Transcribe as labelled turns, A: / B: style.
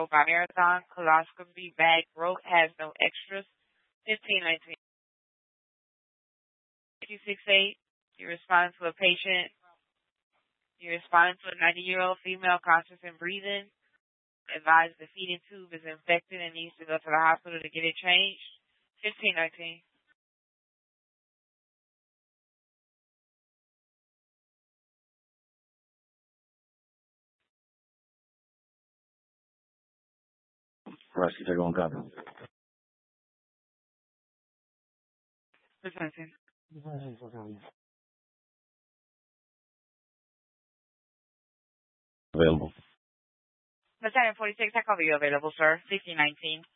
A: controlled by Marathon. Coloscopy bag growth has no extras. 1519. 268. You respond to a patient. You respond to a 90-year-old female conscious and breathing. Advised the feeding tube is infected and needs to go to the hospital to get it changed. 1519.
B: Rescue, take on copy.
A: 1519.
B: Available.
A: Battalion 46, I cover you available, sir. 1519.